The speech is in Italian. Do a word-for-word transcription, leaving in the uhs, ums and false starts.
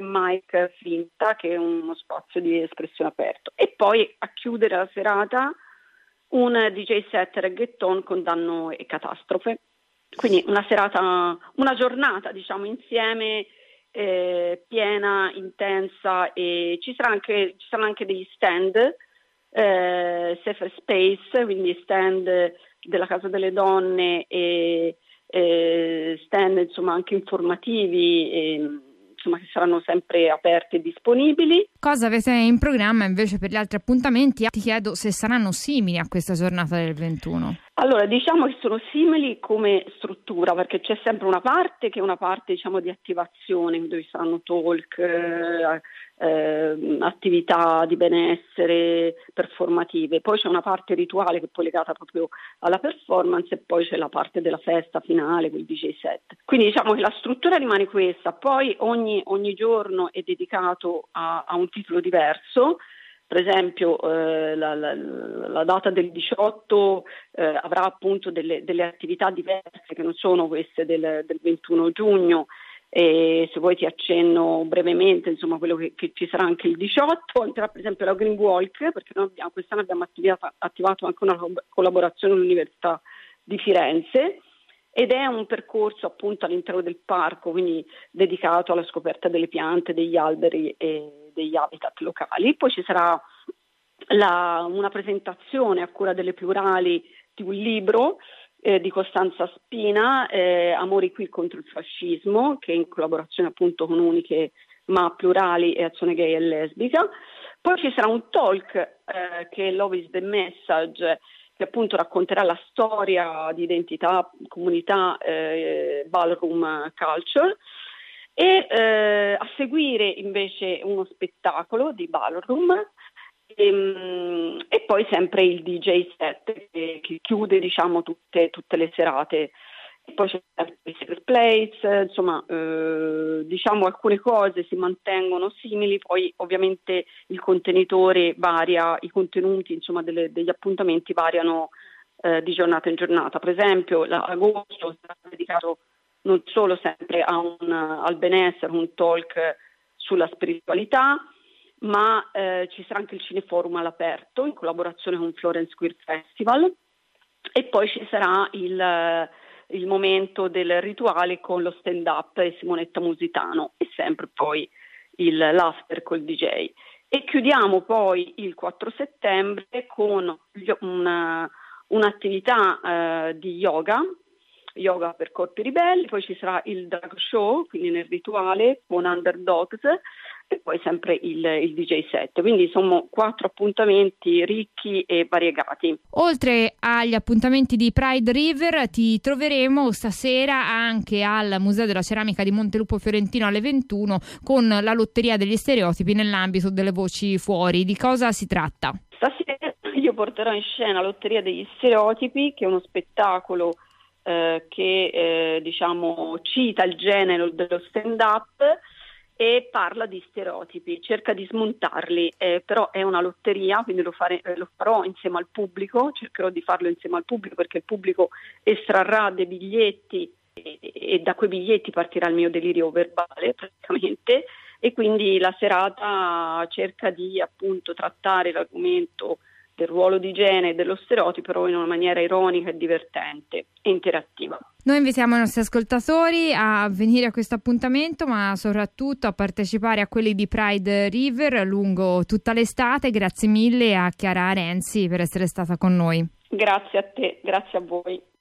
open mic finta, che è uno spazio di espressione aperto, e poi a chiudere la serata un D J set reggaeton con Danno e Catastrofe. Quindi una serata, una giornata diciamo insieme, eh, piena, intensa, e ci sarà anche, ci saranno anche degli stand, eh, Safer Space, quindi stand della Casa delle Donne e eh, stand insomma anche informativi, e, insomma, che saranno sempre aperti e disponibili. Cosa avete in programma invece per gli altri appuntamenti? Ti chiedo se saranno simili a questa giornata del ventuno. Allora, diciamo che sono simili come struttura, perché c'è sempre una parte che è una parte diciamo di attivazione, dove saranno talk, eh, eh, attività di benessere performative, poi c'è una parte rituale che è poi legata proprio alla performance, e poi c'è la parte della festa finale con il D J set. Quindi diciamo che la struttura rimane questa, poi ogni, ogni giorno è dedicato a, a un titolo diverso. Per esempio eh, la, la, la data del diciotto eh, avrà appunto delle, delle attività diverse che non sono queste del, del ventuno giugno, e se vuoi ti accenno brevemente insomma quello che, che ci sarà anche il diciotto. Entrerà per esempio la Green Walk, perché noi abbiamo, quest'anno abbiamo attivato, attivato anche una collaborazione con l'Università di Firenze, ed è un percorso appunto all'interno del parco, quindi dedicato alla scoperta delle piante, degli alberi e degli habitat locali. Poi ci sarà la, una presentazione a cura delle Plurali di un libro eh, di Costanza Spina, eh, Amori qui contro il fascismo, che è in collaborazione appunto con Uniche ma Plurali e Azione Gay e Lesbica. Poi ci sarà un talk eh, che è Love is the Message, che appunto racconterà la storia di identità, comunità, eh, ballroom culture. E eh, a seguire invece uno spettacolo di ballroom, e, e poi sempre il D J set che, che chiude diciamo tutte, tutte le serate. E poi c'è sempre il Secret Place, insomma eh, diciamo alcune cose si mantengono simili, poi ovviamente il contenitore varia, i contenuti insomma delle, degli appuntamenti variano eh, di giornata in giornata. Per esempio l'agosto sarà dedicato non solo sempre a un, al benessere, un talk sulla spiritualità, ma eh, ci sarà anche il Cineforum all'aperto in collaborazione con Florence Queer Festival, e poi ci sarà il, il momento del rituale con lo stand-up e Simonetta Musitano, e sempre poi il, l'after col D J. E chiudiamo poi il quattro settembre con una, un'attività eh, di yoga, yoga per corpi ribelli, poi ci sarà il drag show, quindi nel rituale con Underdogs, e poi sempre il, il D J set. Quindi sono quattro appuntamenti ricchi e variegati. Oltre agli appuntamenti di Pride River, ti troveremo stasera anche al Museo della Ceramica di Montelupo Fiorentino alle ventuno con la lotteria degli stereotipi nell'ambito delle voci fuori. Di cosa si tratta? Stasera io porterò in scena Lotteria degli Stereotipi, che è uno spettacolo Eh, che eh, diciamo cita il genere dello stand-up e parla di stereotipi, cerca di smontarli, eh, però è una lotteria, quindi lo, fare, eh, lo farò insieme al pubblico, cercherò di farlo insieme al pubblico perché il pubblico estrarrà dei biglietti e, e da quei biglietti partirà il mio delirio verbale praticamente, e quindi la serata cerca di appunto trattare l'argomento del ruolo di genere e dello stereotipo, però in una maniera ironica e divertente e interattiva. Noi invitiamo i nostri ascoltatori a venire a questo appuntamento, ma soprattutto a partecipare a quelli di Pride River lungo tutta l'estate. Grazie mille a Chiara Renzi per essere stata con noi. Grazie a te, grazie a voi.